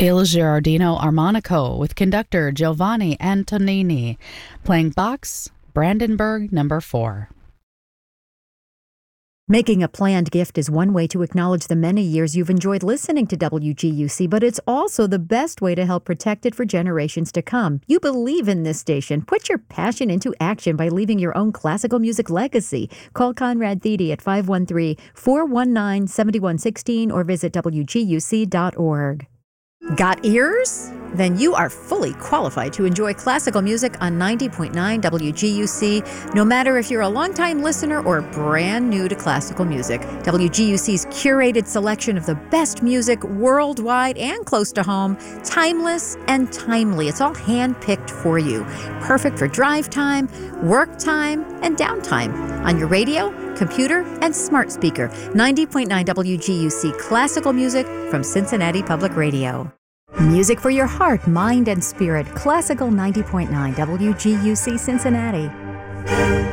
Il Girardino Armonico with conductor Giovanni Antonini, playing Bach's Brandenburg No. 4. Making a planned gift is one way to acknowledge the many years you've enjoyed listening to WGUC, but it's also the best way to help protect it for generations to come. You believe in this station. Put your passion into action by leaving your own classical music legacy. Call Conrad Thede at 513-419-7116 or visit WGUC.org. Got ears? Then you are fully qualified to enjoy classical music on 90.9 WGUC, no matter if you're a longtime listener or brand new to classical music. WGUC's curated selection of the best music worldwide and close to home, timeless and timely. It's all hand-picked for you. Perfect for drive time, work time, and downtime. On your radio, computer, and smart speaker. 90.9 WGUC classical music from Cincinnati Public Radio. Music for your heart, mind, and spirit. Classical 90.9 WGUC Cincinnati.